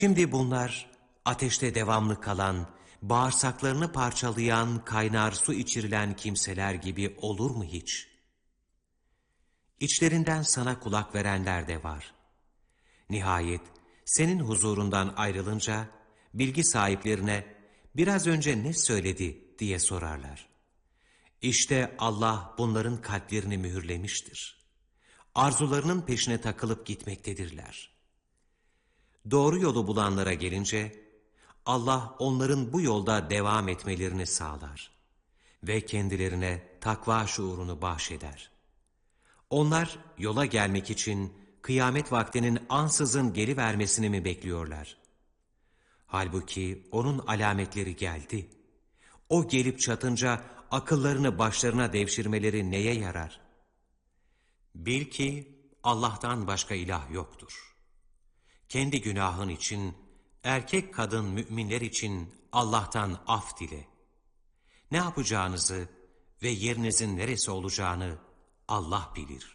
Şimdi bunlar ateşte devamlı kalan, bağırsaklarını parçalayan, kaynar su içirilen kimseler gibi olur mu hiç? İçlerinden sana kulak verenler de var. Nihayet senin huzurundan ayrılınca bilgi sahiplerine biraz önce ne söyledi diye sorarlar. İşte Allah bunların kalplerini mühürlemiştir. Arzularının peşine takılıp gitmektedirler. Doğru yolu bulanlara gelince Allah onların bu yolda devam etmelerini sağlar ve kendilerine takva şuurunu bahşeder. Onlar yola gelmek için kıyamet vaktinin ansızın gelivermesini mi bekliyorlar? Halbuki onun alametleri geldi. O gelip çatınca akıllarını başlarına devşirmeleri neye yarar? Bil ki Allah'tan başka ilah yoktur. Kendi günahın için, erkek kadın müminler için Allah'tan af dile. Ne yapacağınızı ve yerinizin neresi olacağını Allah bilir.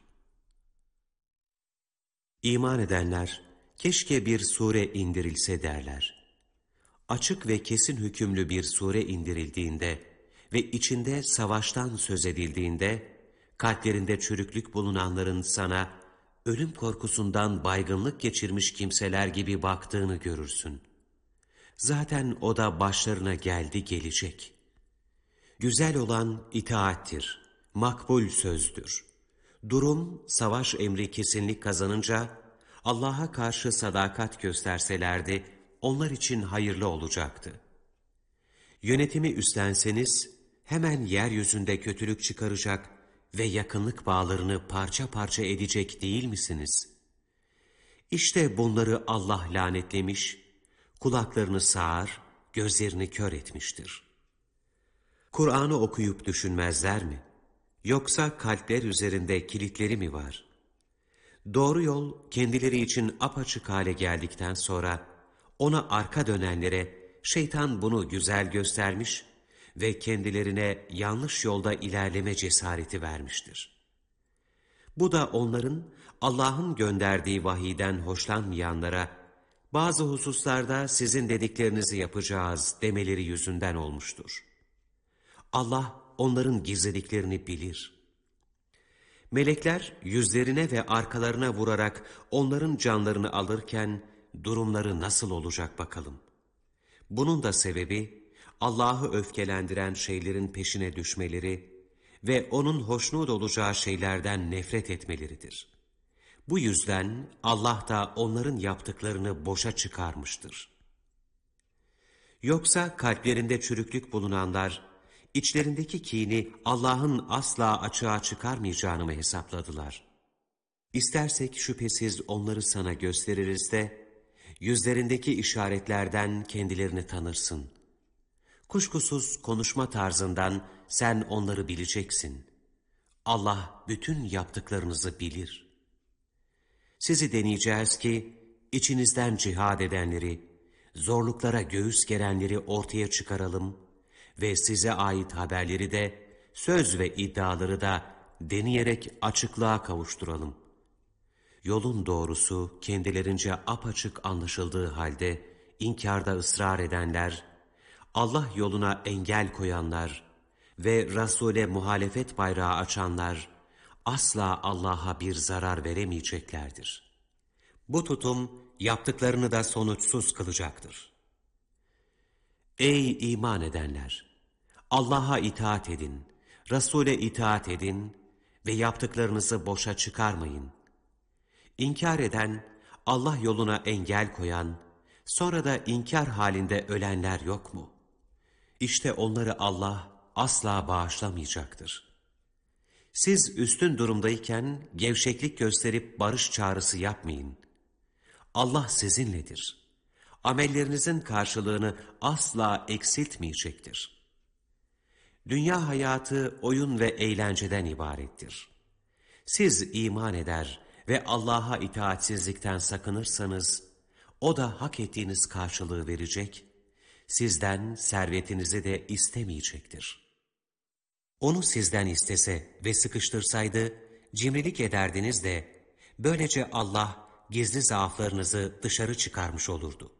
İman edenler, keşke bir sure indirilse derler. Açık ve kesin hükümlü bir sure indirildiğinde ve içinde savaştan söz edildiğinde, kalplerinde çürüklük bulunanların sana, ölüm korkusundan baygınlık geçirmiş kimseler gibi baktığını görürsün. Zaten o da başlarına geldi gelecek. Güzel olan itaattir, makbul sözdür. Durum, savaş emri kesinlik kazanınca, Allah'a karşı sadakat gösterselerdi, onlar için hayırlı olacaktı. Yönetimi üstlenseniz, hemen yeryüzünde kötülük çıkaracak ve yakınlık bağlarını parça parça edecek değil misiniz? İşte bunları Allah lanetlemiş, kulaklarını sağır, gözlerini kör etmiştir. Kur'an'ı okuyup düşünmezler mi? Yoksa kalpler üzerinde kilitleri mi var? Doğru yol kendileri için apaçık hale geldikten sonra ona arka dönenlere şeytan bunu güzel göstermiş ve kendilerine yanlış yolda ilerleme cesareti vermiştir. Bu da onların Allah'ın gönderdiği vahiyden hoşlanmayanlara bazı hususlarda sizin dediklerinizi yapacağız demeleri yüzünden olmuştur. Allah onların gizlediklerini bilir. Melekler yüzlerine ve arkalarına vurarak onların canlarını alırken durumları nasıl olacak bakalım. Bunun da sebebi Allah'ı öfkelendiren şeylerin peşine düşmeleri ve onun hoşnut olacağı şeylerden nefret etmeleridir. Bu yüzden Allah da onların yaptıklarını boşa çıkarmıştır. Yoksa kalplerinde çürüklük bulunanlar, İçlerindeki kini Allah'ın asla açığa çıkarmayacağını mı hesapladılar? İstersek şüphesiz onları sana gösteririz de, yüzlerindeki işaretlerden kendilerini tanırsın. Kuşkusuz konuşma tarzından sen onları bileceksin. Allah bütün yaptıklarınızı bilir. Sizi deneyeceğiz ki, içinizden cihad edenleri, zorluklara göğüs gerenleri ortaya çıkaralım ve size ait haberleri de, söz ve iddiaları da deneyerek açıklığa kavuşturalım. Yolun doğrusu kendilerince apaçık anlaşıldığı halde inkarda ısrar edenler, Allah yoluna engel koyanlar ve Resul'e muhalefet bayrağı açanlar asla Allah'a bir zarar veremeyeceklerdir. Bu tutum yaptıklarını da sonuçsuz kılacaktır. Ey iman edenler! Allah'a itaat edin, Resul'e itaat edin ve yaptıklarınızı boşa çıkarmayın. İnkar eden, Allah yoluna engel koyan, sonra da inkar halinde ölenler yok mu? İşte onları Allah asla bağışlamayacaktır. Siz üstün durumdayken gevşeklik gösterip barış çağrısı yapmayın. Allah sizinledir. Amellerinizin karşılığını asla eksiltmeyecektir. Dünya hayatı oyun ve eğlenceden ibarettir. Siz iman eder ve Allah'a itaatsizlikten sakınırsanız, o da hak ettiğiniz karşılığı verecek, sizden servetinizi de istemeyecektir. Onu sizden istese ve sıkıştırsaydı, cimrilik ederdiniz de, böylece Allah gizli zaaflarınızı dışarı çıkarmış olurdu.